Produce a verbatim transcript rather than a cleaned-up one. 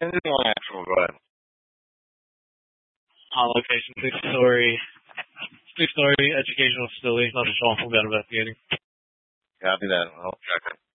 And then one actual, go ahead. On location, six-story, six-story educational facility, not a lawful about investigating. Copy that. I'll check it.